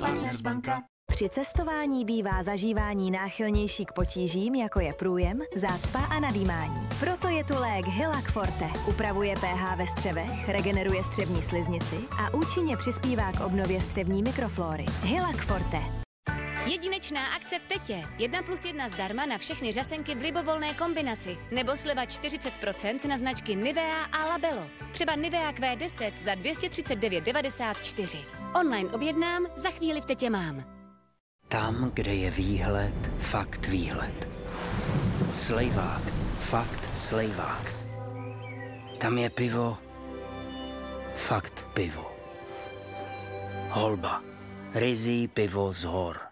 Partners banka. Při cestování bývá zažívání náchylnější k potížím, jako je průjem, zácpa a nadýmání. Proto je tu lék Hylac Forte. Upravuje pH ve střevech, regeneruje střevní sliznici a účinně přispívá k obnově střevní mikroflóry. Hylac Forte. Jedinečná akce v Tetě. 1+1 zdarma na všechny řasenky v libovolné kombinaci. Nebo sleva 40% na značky Nivea a Labello. Třeba Nivea Q10 za 239,94. Online objednám, za chvíli v Tetě mám. Tam, kde je výhled, fakt výhled. Slejvák, fakt slejvák. Tam je pivo, fakt pivo. Holba, ryzí pivo z hor.